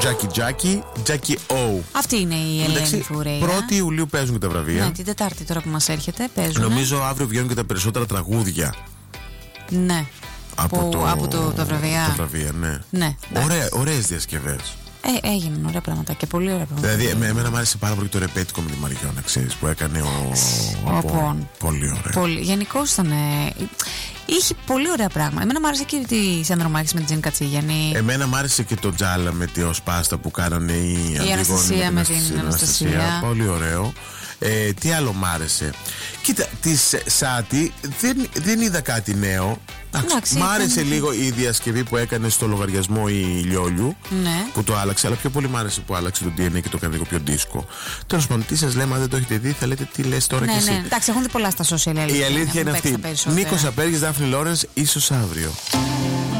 Jackie O. Αυτή είναι η Ελένη Φουρέιρα. 1η Ιουλίου παίζουν και τα βραβεία. Ναι, την Τετάρτη τώρα που μας έρχεται παίζουν. Νομίζω αύριο βγαίνουν και τα περισσότερα τραγούδια. Ναι. Από τα βραβεία. Τα βραβεία, ναι. Ωραίες διασκευές. Έγιναν ωραία πράγματα και πολύ ωραία πράγματα. Δηλαδή, εμένα μου άρεσε πάρα πολύ το ρεπέτικο με τη Μαριώνα, ξέρεις, που έκανε ο Πον. Πολύ ωραία. Γενικώς ήταν. Είχε πολύ ωραία πράγματα. Εμένα μου άρεσε και τη Σανδρομάχης με την Τζέννη Κατσίγιαννη. Εμένα μου άρεσε και το Τζάλα με τη Σπάστα που κάνανε η Αναστασία με την Αναστασία. Πολύ ωραίο. Τι άλλο μ' άρεσε? Κοίτα, τη Σάτι δεν είδα κάτι νέο. Μ' άρεσε λίγο η διασκευή που έκανε στο λογαριασμό η Λιόλιου, ναι, που το άλλαξε, αλλά πιο πολύ μ' άρεσε που άλλαξε το DNA και το έκανε λίγο πιο δίσκο. Τέλος πάντων, τι σας λέμε, αν δεν το έχετε δει, θα λέτε τι λες τώρα κι εσύ. Ναι, εντάξει, έχουν δει πολλά στα social. Η αλήθεια είναι αυτή. Νίκος Απέργης, Δάφνη Λόρενς, ίσως αύριο.